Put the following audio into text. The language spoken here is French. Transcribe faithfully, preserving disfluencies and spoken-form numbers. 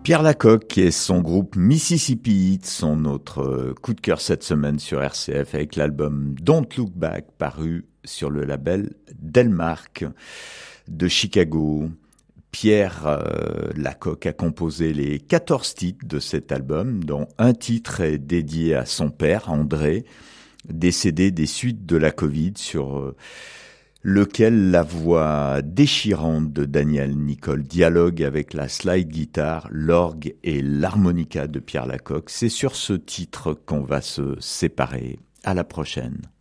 Pierre Lacocque et son groupe Mississippi Heat sont notre coup de cœur cette semaine sur R C F avec l'album Don't Look Back paru sur le label Delmark de Chicago. Pierre euh, Lacocque a composé les quatorze titres de cet album, dont un titre est dédié à son père, André, décédé des suites de la Covid, sur euh, lequel la voix déchirante de Daniel Nicole dialogue avec la slide guitare, l'orgue et l'harmonica de Pierre Lacocque. C'est sur ce titre qu'on va se séparer. À la prochaine.